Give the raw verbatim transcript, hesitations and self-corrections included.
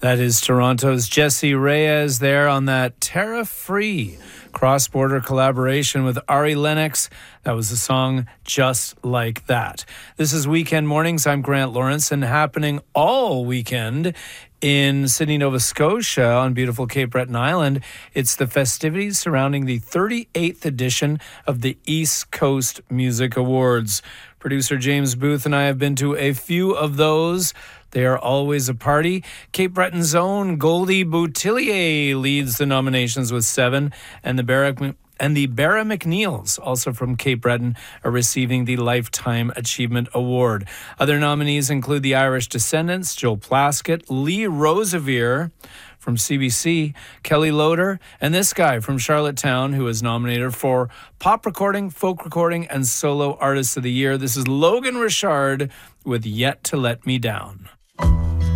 That is Toronto's Jesse Reyes there on that Terra-Free cross-border collaboration with Ari Lennox. That was a song Just Like That. This is Weekend Mornings. I'm Grant Lawrence, and happening all weekend in Sydney, Nova Scotia on beautiful Cape Breton Island, it's the festivities surrounding the thirty-eighth edition of the East Coast Music Awards. Producer James Booth and I have been to a few of those. They are always a party. Cape Breton's own Goldie Boutillier leads the nominations with seven, and the Barrack and the Barra McNeils, also from Cape Breton, are receiving the Lifetime Achievement Award. Other nominees include the Irish Descendants, Joe Plaskett, Lee Rosevere from C B C, Kelly Loader, and this guy from Charlottetown who is nominated for Pop Recording, Folk Recording, and Solo Artist of the Year. This is Logan Richard with Yet to Let Me Down.